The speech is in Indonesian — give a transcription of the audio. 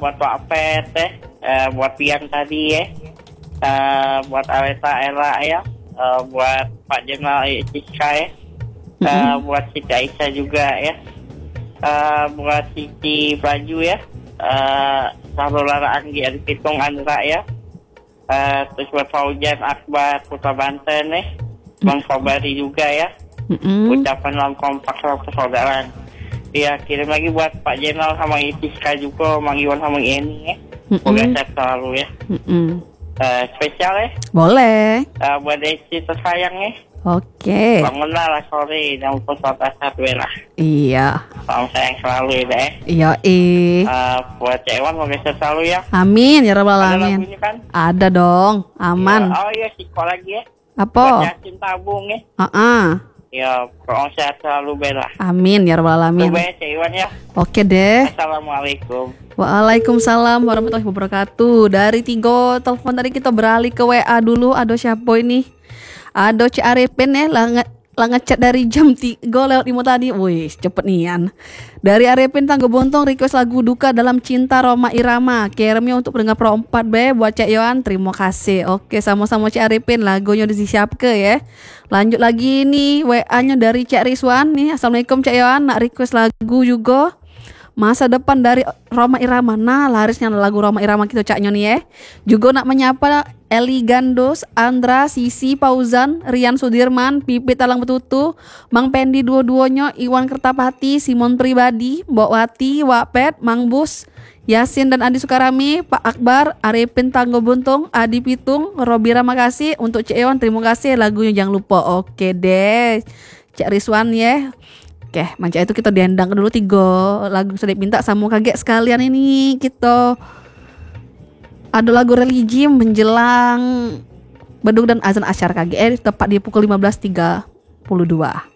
buat Pak Pet buat Pian tadi ya. Buat Aleta Ella ya. Buat Pak Jenal Siska ya. Buat Siti Aisyah juga ya. Buat Siti Baju ya. Saudara Anggi Pitung Andra ya. Terus buat Faujan Akbar Putra Banten ya. Bang Sobari juga ya. Ucapan dalam kompak persaudaraan. Ya, kirim lagi buat Pak Jenal sama Itiska juga, Mang Iwan sama Eni ya. Semoga sehat selalu ya. Spesial ya? Boleh. Buat Desi tersayang ya. Oke. Bangunlah lah sore dan pesawat asap lah. Iya. Salam sayang selalu ya deh. Iya. Buat Cik Iwan semoga sehat selalu ya. Amin ya rabbal Ada alamin. lagunya kan? Ada dong. Aman. Ya, oh iya Siko lagi ya. Apa? Buat Yasin Tabung ya. Ya, semoga sehat selalu Bella. Amin ya rabbal alamin. Coba ya Cik Iwan ya. Oke deh. Assalamualaikum. Waalaikumsalam warahmatullahi wabarakatuh. Dari Tigo telepon tadi kita beralih ke WA dulu. Aduh siapa ini? Aduh Cik Arifin ya lah ngechat dari jam 3 lewat 5 tadi. Wih cepet nian. Dari Arifin Tanggo Bontong request lagu Duka Dalam Cinta Roma Irama. Kirimnya untuk pendengar Pro 4 be buat Cik Yohan. Terima kasih. Oke sama-sama Cik Arifin, lagunya disiapke ya. Lanjut lagi nih WA-nya dari Cik Rizwan nih. Assalamualaikum Cik Yohan, nak request lagu juga. Masa depan dari Roma Irama. Nah larisnya lagu Roma Irama kita caknya nih ya. Juga nak menyapa Eli Gandos, Andra, Sisi, Pauzan, Rian Sudirman, Pipit Talang Betutu, Mang Pendi dua-duanya, Iwan Kertapati, Simon Pribadi, Mbok Wati, Wapet, Mang Bus, Yasin dan Andi Sukarami, Pak Akbar, Arifin Tanggo Buntung, Adi Pitung, Robira makasih. Untuk Cik Ewan terima kasih, lagunya jangan lupa. Oke deh Cik Rizwan ya. Oke, manca itu kita diandang dulu 3 lagu sudah minta sama kaget sekalian ini kita. Ada lagu religi menjelang beduk dan azan asyar KGR tepat di pukul 15.32.